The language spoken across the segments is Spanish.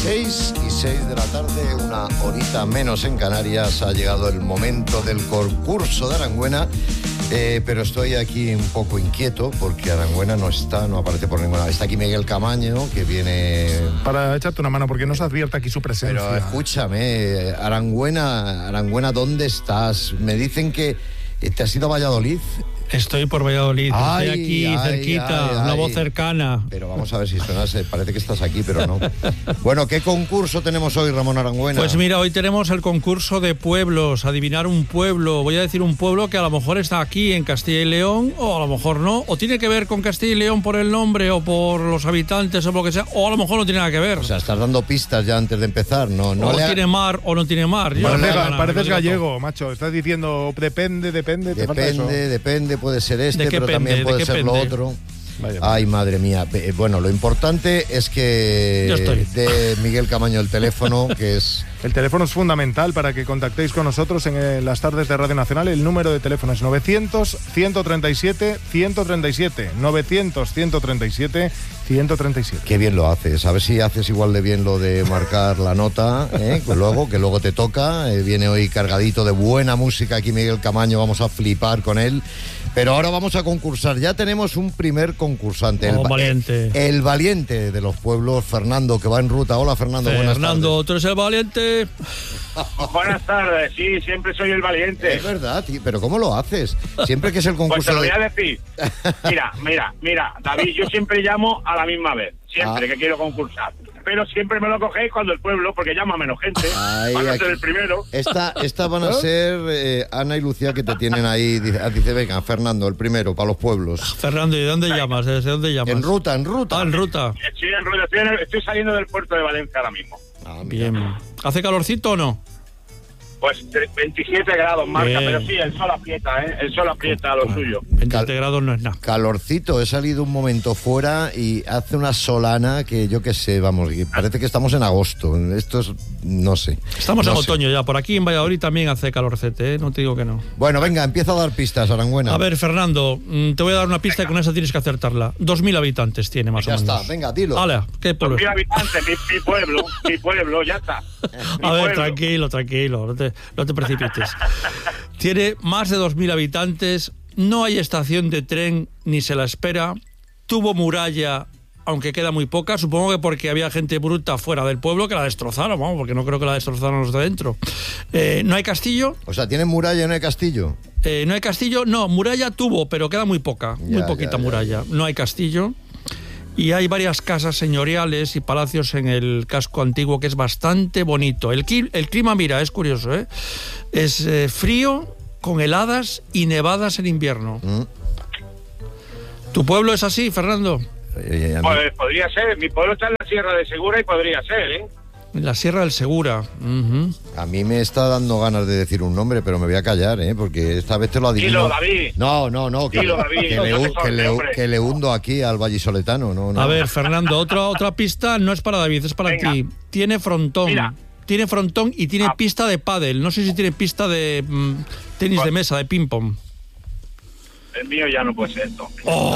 6:06 de la tarde, una horita menos en Canarias. Ha llegado el momento del concurso de Arangüena, pero estoy aquí un poco inquieto porque Arangüena no aparece por ninguna. Está aquí Miguel Camaño, que viene para echarte una mano, porque no se advierte aquí su presencia. Pero escúchame, Arangüena, ¿dónde estás? Me dicen que te has ido a Valladolid. Estoy por Valladolid, estoy aquí cerquita, una voz cercana. Pero vamos a ver si suena, parece que estás aquí, pero no. Bueno, ¿qué concurso tenemos hoy, Ramón Arangüena? Pues mira, hoy tenemos el concurso de pueblos, adivinar un pueblo. Voy a decir un pueblo que a lo mejor está aquí en Castilla y León, o a lo mejor no, o tiene que ver con Castilla y León por el nombre, o por los habitantes, o por lo que sea, o a lo mejor no tiene nada que ver. O sea, estás dando pistas ya antes de empezar, ¿no? Tiene mar o no tiene mar. Pareces gallego, macho, estás diciendo depende. Depende, puede ser pero también puede ser lo otro. Ay, madre mía. Bueno, lo importante es que de Miguel Camaño el teléfono, que es... El teléfono es fundamental para que contactéis con nosotros en las tardes de Radio Nacional. El número de teléfono es 900-137-137. 900-137-137. Qué bien lo haces. A ver si haces igual de bien lo de marcar la nota, que luego te toca. Viene hoy cargadito de buena música aquí Miguel Camaño. Vamos a flipar con él. Pero ahora vamos a concursar. Ya tenemos un primer concursante. Valiente. El valiente de los pueblos, Fernando, que va en ruta. Hola, Fernando, buenas tardes. Fernando, ¿tú eres el valiente? Buenas tardes, sí, siempre soy el valiente. Es verdad, pero ¿cómo lo haces? Siempre que es el concurso... Pues te lo voy a decir. Mira, David, yo siempre llamo a la misma vez, siempre que quiero concursar. Pero siempre me lo cogéis cuando el pueblo, porque llama menos gente. Van a ser el primero. Esta van a ser Ana y Lucía, que te tienen ahí. Dice, venga, Fernando, el primero, para los pueblos. Fernando, ¿y de dónde llamas? ¿Desde dónde llamas? En ruta. En ruta. Sí, en ruta. Estoy saliendo del puerto de Valencia ahora mismo. Bien. ¿Hace calorcito o no? Pues 27 grados marca, pero sí, el sol aprieta, El sol aprieta lo suyo. 27 grados no es nada. Calorcito, he salido un momento fuera y hace una solana que yo qué sé, vamos, parece que estamos en agosto. Esto es, no sé. Estamos en otoño ya, por aquí en Valladolid también hace calorcete, no te digo que no. Bueno, venga, empieza a dar pistas, Arangüena. A ver, Fernando, te voy a dar una pista y con esa tienes que acertarla. 2.000 habitantes tiene más o menos. Ya está, venga, dilo. Hala, ¿qué pueblo? 2.000 habitantes, mi pueblo, ya está. A ver, tranquilo, no te precipites. Tiene más de 2.000 habitantes, no hay estación de tren ni se la espera, tuvo muralla, aunque queda muy poca, supongo que porque había gente bruta fuera del pueblo que la destrozaron, vamos, porque no creo que la destrozaron los de dentro. ¿No hay castillo? O sea, ¿tiene muralla y no hay castillo? No hay castillo, no, muralla tuvo, pero queda muy poca, muy poquita muralla. No hay castillo. Y hay varias casas señoriales y palacios en el casco antiguo que es bastante bonito. El clima, mira, es curioso, es frío, con heladas y nevadas en invierno. ¿Tu pueblo es así, Fernando? Pues podría ser. Mi pueblo está en la Sierra de Segura y podría ser, En la Sierra del Segura. A mí me está dando ganas de decir un nombre, pero me voy a callar, porque esta vez te lo adivino. Dilo, David. No. Dilo, David. Que le hundo aquí al vallisoletano. No. A ver, Fernando, otra pista no es para David, es para ti. Tiene frontón. Mira. Tiene frontón y tiene pista de pádel. No sé si tiene pista de tenis de mesa, de ping-pong. El mío ya no puede ser esto.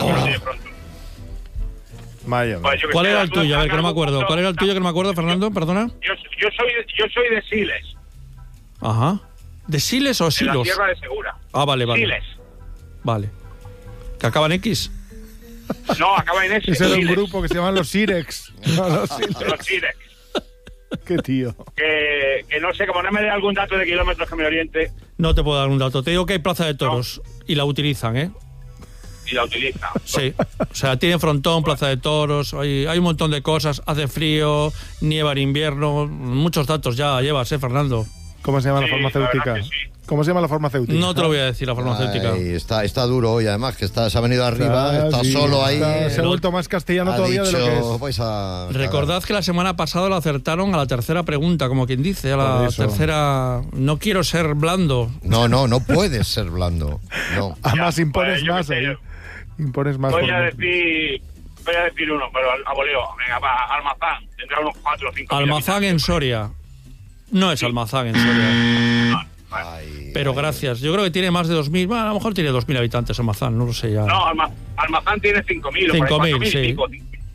Vaya. ¿Cuál era el tuyo? A ver, que no me acuerdo. ¿Cuál era el tuyo que no me acuerdo, Fernando? Perdona. Yo soy de Siles. Ajá. ¿De Siles o Silos? De la Sierra de Segura. Vale. Siles. Vale. ¿Que acaba en X? No, acaba en S. Ese era un grupo que se llaman los Sirex. Los Sirex. Qué tío. Que no sé, como no me dé algún dato de kilómetros que me oriente. No te puedo dar un dato. Te digo que hay plaza de toros y la utilizan, Y la utiliza. Sí, o sea, tiene frontón, plaza de toros, hay un montón de cosas, hace frío, nieva en invierno, muchos datos ya llevas, Fernando. ¿Cómo se llama la farmacéutica? ¿Cómo se llama la farmacéutica? No te lo voy a decir, la farmacéutica. Ay, está duro hoy, además, que se ha venido arriba, está solo ahí. Se ha vuelto más castellano todavía de lo que es. Recordad que la semana pasada lo acertaron a la tercera pregunta, como quien dice, a la tercera... No quiero ser blando. No puedes ser blando. No. Además impones más ahí. Impones más. Voy a decir uno, pero a voleo. Venga, va, Almazán. Tendrá unos 4 o 5. Almazán en Soria. No es Almazán en Soria. Pero gracias. Yo creo que tiene más de 2.000. Bueno, a lo mejor tiene 2.000 habitantes Almazán, no lo sé ya. No, Almazán tiene 5.000. 5.000, sí.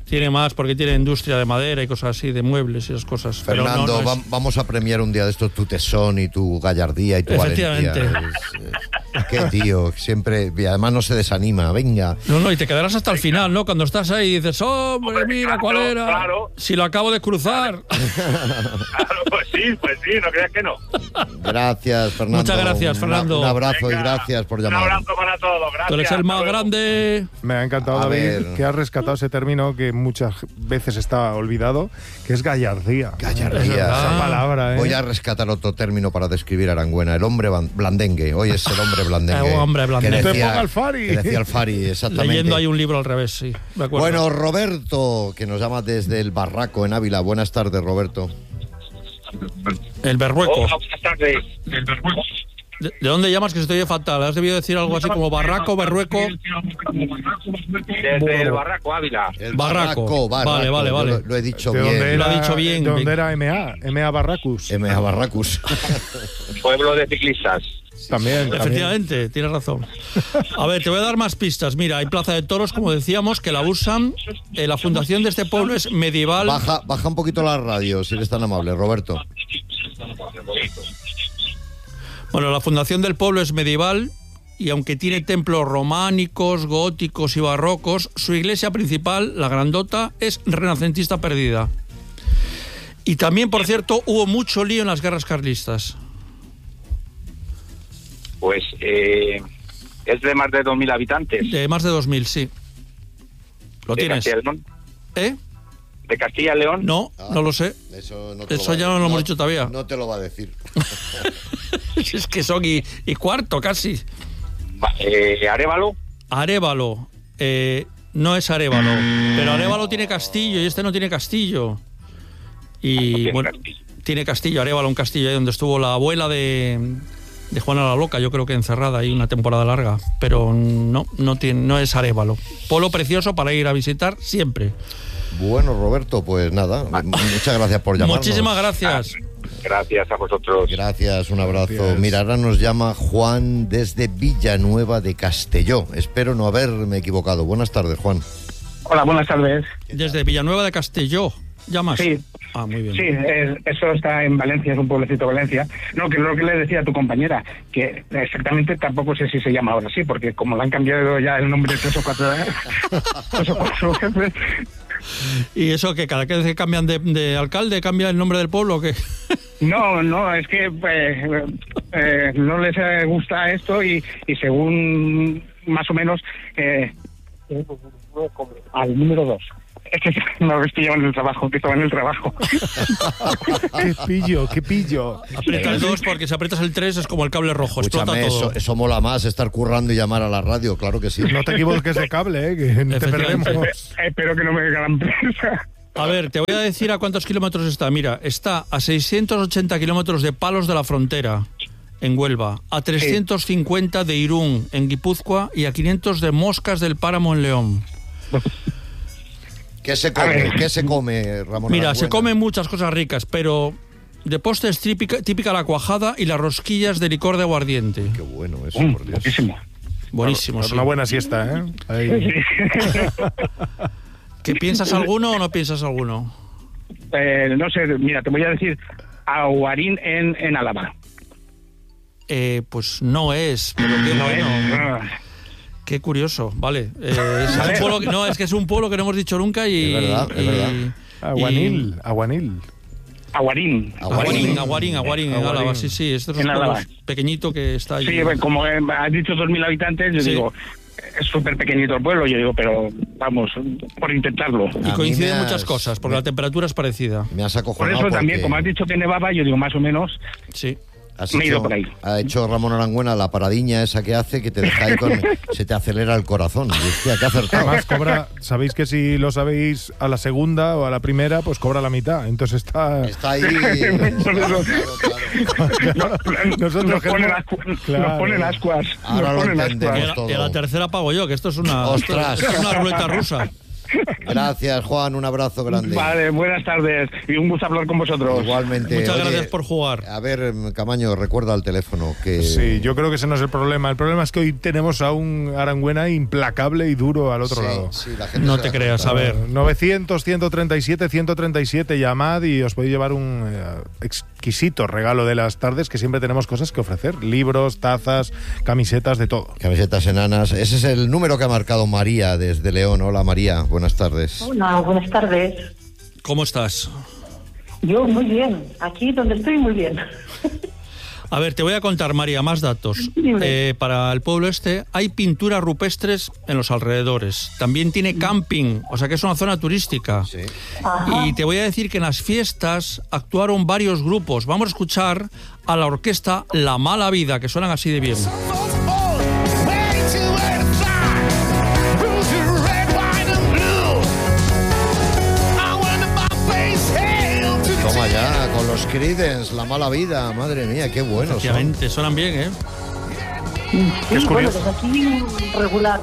Tiene más porque tiene industria de madera y cosas así, de muebles y esas cosas. Fernando, pero vamos a premiar un día de estos tu tesón y tu gallardía y tu valentía. Qué tío, siempre, y además no se desanima, venga. No, y te quedarás hasta el final, ¿no? Cuando estás ahí y dices, hombre, mira cuál era. Claro. Si lo acabo de cruzar. Claro, pues sí, no creas que no. Gracias, Fernando. Muchas gracias, Fernando. Un abrazo. Venga, y gracias por llamar. Un abrazo para todos, gracias. Tú eres el más grande. Me ha encantado, David, que has rescatado ese término que muchas veces está olvidado, que es gallardía. Gallardía. Esa palabra, ¿eh? Voy a rescatar otro término para describir a Arangüena, el hombre blandengue. Hoy es el hombre blandengue. Hombre blandengue. Que decía, Te ponga Alfari. que decía Alfari, exactamente. Leyendo ahí un libro al revés, sí. De acuerdo. Bueno, Roberto, que nos llama desde el Barraco en Ávila. Buenas tardes, Roberto. El Berrueco. Hola, buenas tardes. El Berrueco. ¿De dónde llamas? Que se te oye fatal. Has debido decir algo así como Barraco, Berrueco. Desde el Barraco, Ávila. El Barraco. Vale. Lo he dicho ¿De dónde bien. era, Lo ha dicho bien. ¿De dónde era MA Barracus? M.A. Barracus. Pueblo de ciclistas. También. Efectivamente, tienes razón. A ver, te voy a dar más pistas. Mira, hay Plaza de Toros, como decíamos, que la usan. La fundación de este pueblo es medieval. Baja un poquito la radio, si eres tan amable, Roberto. Bueno, la fundación del pueblo es medieval y aunque tiene templos románicos, góticos y barrocos, su iglesia principal, la grandota, es renacentista perdida. Y también, por cierto, hubo mucho lío en las guerras carlistas. Pues es de más de 2.000 habitantes. De más de 2.000, sí. ¿Lo ¿De tienes? Castilla y León? ¿Eh? ¿De Castilla y León? No, no lo sé. Eso ya no lo hemos dicho todavía. No te lo va a decir. Es que son y cuarto casi. ¿Arévalo? Arévalo. No es Arévalo. Pero Arévalo tiene castillo y este no tiene castillo. Y bueno, tiene castillo, Arévalo, un castillo ahí donde estuvo la abuela de Juana la Loca, yo creo que encerrada ahí una temporada larga. Pero no es Arévalo. Pueblo precioso para ir a visitar siempre. Bueno, Roberto, pues nada, muchas gracias por llamarnos. Muchísimas gracias. Gracias a vosotros. Gracias, un abrazo. Gracias. Mira, ahora nos llama Juan desde Villanueva de Castelló. Espero no haberme equivocado. Buenas tardes, Juan. Hola, buenas tardes. Desde Villanueva de Castelló. ¿Llamas? Sí. Ah, muy bien. Sí, eso está en Valencia, es un pueblecito de Valencia. No, que lo que le decía a tu compañera, que exactamente tampoco sé si se llama ahora sí, porque como le han cambiado ya el nombre 3 o 4 veces. ¿Y eso que cada vez que cambian de alcalde cambia el nombre del pueblo o qué? No, es que no les gusta esto y según más o menos al número 2. Es que no ves que llevan el trabajo, que estaban en el trabajo. Qué pillo. Aprieta el 2 porque si aprietas el 3 es como el cable rojo, explota Escúchame, todo. eso mola más, estar currando y llamar a la radio, claro que sí. No te equivoques de cable, que te perdemos. Espero que no me hagan presa. A ver, te voy a decir a cuántos kilómetros está. Mira, está a 680 kilómetros de Palos de la Frontera, en Huelva, a 350 de Irún, en Guipúzcoa, y a 500 de Moscas del Páramo, en León. ¿Qué se come? ¿Qué se come, Ramón? Mira, Arangüena? se comen muchas cosas ricas, pero de postre es típica la cuajada y las rosquillas de licor de aguardiente. Qué bueno eso, por Dios. Muchísimo. Buenísimo, sí. Una buena siesta, ¿eh? Ahí. ¿Que piensas alguno o no piensas alguno? No sé, mira, te voy a decir Aguarín en Álava. Pues no es, pero qué bueno. Qué curioso, vale. Es un pueblo es que es un pueblo que no hemos dicho nunca y... Es verdad. Aguanil. Aguarín, en Álava, sí. Esto es un pueblo pequeñito que está allí. Sí, como has dicho 2.000 habitantes, yo digo, es súper pequeñito el pueblo, yo digo, pero vamos, por intentarlo. Y coinciden muchas cosas, porque la temperatura es parecida. Me has Por acojonado eso también, porque como has dicho que nevaba, yo digo, más o menos... Sí. Me he ido por ahí. Ha hecho Ramón Arangüena la paradiña esa que hace que te deja ahí se te acelera el corazón. Y hostia, qué acertado. Además sabéis que si lo sabéis a la segunda o a la primera, pues cobra la mitad. Entonces está ahí. Nosotros nos ponen ascuas. Ahora lo entendemos todo. Y a la tercera pago yo, que esto es una Ostras. esto es una ruleta rusa. Gracias, Juan, un abrazo grande. Vale, buenas tardes y un gusto hablar con vosotros. Igualmente. Muchas gracias por jugar. A ver, Camaño, recuerda el teléfono. Que... Sí, yo creo que ese no es el problema. El problema es que hoy tenemos a un Arangüena implacable y duro al otro lado. Sí, la gente No te creas, a ver. 900-137-137, llamad y os podéis llevar un exquisito regalo de las tardes, que siempre tenemos cosas que ofrecer. Libros, tazas, camisetas, de todo. Camisetas enanas. Ese es el número que ha marcado María desde León. Hola, María. Buenas tardes. Hola, buenas tardes. ¿Cómo estás? Yo muy bien. Aquí donde estoy muy bien. A ver, te voy a contar, María, más datos. Para el pueblo hay pinturas rupestres en los alrededores. También tiene camping, o sea que es una zona turística. Sí. Ajá. Y te voy a decir que en las fiestas actuaron varios grupos. Vamos a escuchar a la orquesta La Mala Vida, que suenan así de bien. Toma ya, con los Creedence, La Mala Vida. Madre mía, qué buenos son. Efectivamente, suenan bien, ¿eh? Sí, Es bueno, curioso. desde aquí regular.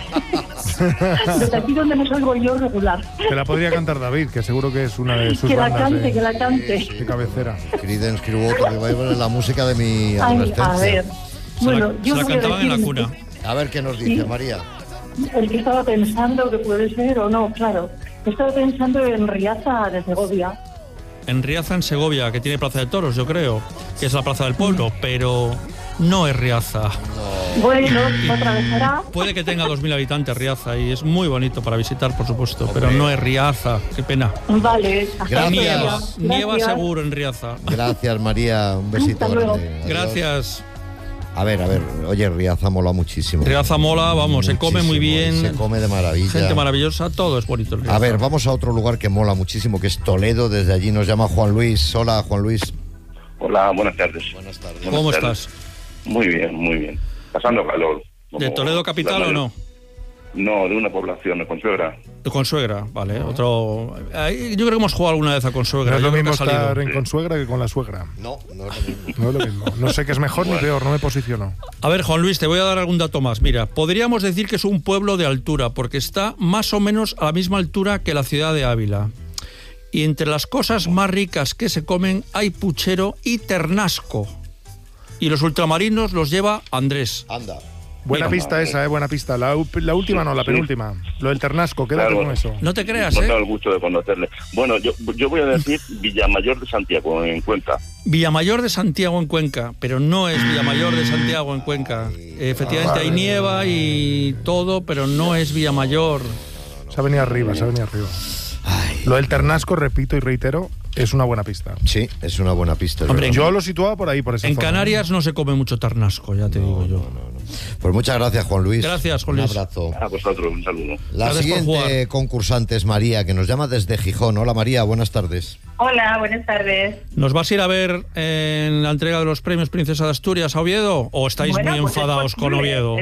Desde aquí donde me salgo yo regular. Te la podría cantar David, que seguro que es una de sus Que la bandas cante, de, que la cante. de cabecera. Creedence Clearwater Revival es la música de mi Ay, adolescencia. a ver. Bueno, se yo la voy a cantaban en la decir cuna. A ver qué nos dice, Sí. María. el que estaba pensando que puede ser o no, claro. Estaba pensando en Riaza de Segovia. En Riaza, en Segovia, que tiene Plaza de Toros, yo creo, que es la plaza del pueblo, pero no es Riaza. Bueno, otra vez será. Puede que tenga 2.000 habitantes Riaza y es muy bonito para visitar, por supuesto, pero no es Riaza, qué pena. Vale. Gracias. Nieva Gracias. seguro en Riaza. Gracias, María. Un besito Hasta luego. grande. Adiós. Gracias. A ver, oye, Riaza mola muchísimo. Riaza mola, vamos, se come muy bien. Se come de maravilla. Gente maravillosa, todo es bonito en Riaza. A ver, vamos a otro lugar que mola muchísimo, que es Toledo. Desde allí nos llama Juan Luis. Hola, Juan Luis. Hola, buenas tardes. Buenas tardes. ¿Cómo Buenas estás? tardes. Muy bien. Pasando calor. ¿De Toledo capital o no? No, de una población de Consuegra. De Consuegra, vale. Otro. Yo creo que hemos jugado alguna vez a Consuegra. No es yo lo creo que mismo ha salido. estar en consuegra que con la suegra. No es lo mismo. No es lo mismo. No sé qué es mejor ni peor, no me posiciono. A ver, Juan Luis, te voy a dar algún dato más. Mira, podríamos decir que es un pueblo de altura, porque está más o menos a la misma altura que la ciudad de Ávila. Y entre las cosas más ricas que se comen hay puchero y ternasco. Y los ultramarinos los lleva Andrés. Anda. Buena Mira, pista esa, buena pista. La última no, la Sí. penúltima. Lo del ternasco, quédate Claro. con eso. No te creas, No tengo ¿eh? el gusto de conocerle. Bueno, yo voy a decir Villamayor de Santiago, en Cuenca. Villamayor de Santiago en Cuenca, pero no es Villamayor de Santiago en Cuenca. Efectivamente hay nieva y todo, pero no es Villamayor. Se ha venido arriba. Lo del ternasco, repito y reitero, es una buena pista. Sí, es una buena pista. es Hombre, verdad. Yo lo situaba por ahí, por esa En zona. Canarias no se come mucho ternasco, ya te digo yo. Pues muchas gracias, Juan Luis. Gracias, Juan Luis. Un abrazo. A vosotros, un saludo. La Gracias por siguiente jugar. concursante es María, que nos llama desde Gijón. Hola, María, buenas tardes. Hola, buenas tardes. ¿Nos vas a ir a ver en la entrega de los premios Princesa de Asturias a Oviedo o estáis Bueno, muy pues enfadados es con posible, Oviedo?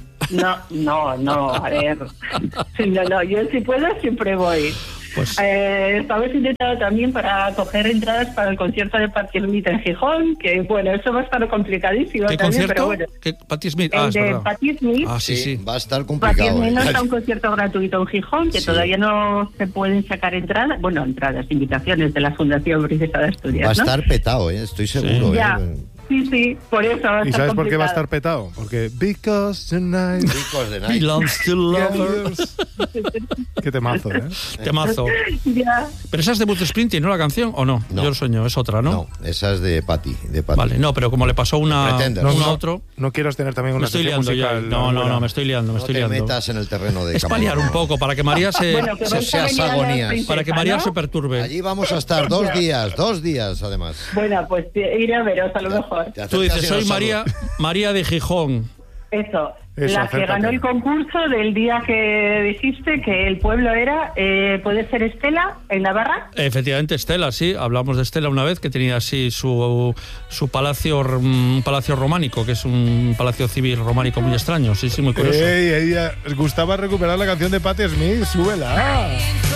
No, a ver. No, yo si puedo siempre voy. Pues Estamos intentando también para coger entradas para el concierto de Patti Smith en Gijón, que bueno, eso va a estar complicadísimo ¿qué también, pero concierto? bueno. ¿Qué? Patti Smith. El es de verdad. Patti Smith. Ah, sí. Va a estar Patti complicado. Smith no está ¿eh? un concierto gratuito en Gijón, que Sí. todavía no se pueden sacar entradas, bueno, entradas, invitaciones de la Fundación Princesa de Asturias, Va a ¿no? estar petado, estoy seguro. Ya, ¿eh? sí, por eso va a ¿Y estar sabes por qué va a complicado. estar petado? Porque Because Tonight Ricos de Nike. Belongs to lovers. Qué temazo, ¿eh? Temazo. Ya. Pero esa es de Bruce Springsteen, ¿no? La canción, ¿o no? No. Yo lo sueño, es otra, ¿no? No, esa es de Patti. Vale, no, pero como le pasó una Pretenders. uno a otro, No quieras tener también me una estoy sección liando ya. musical. No, me estoy liando, me No estoy te liando. metas en el terreno de Es paliar Camaño. un poco para que María se, Bueno, que se- vais a seas venir a la agonías. princesa, para que María ¿no? se perturbe. Allí vamos a estar 2 días además. Bueno, pues iré a veros a lo mejor. Te Tú acercas dices, y soy nos María de Gijón. Eso, Eso, la que acércate. ganó el concurso del día que dijiste que el pueblo era, puede ser Estela, en Navarra. Efectivamente, Estela, sí. Hablamos de Estela una vez, que tenía así su palacio, un palacio románico, que es un palacio civil románico muy extraño. Sí, muy curioso. Ey, os gustaba recuperar la canción de Patti Smith, súbela.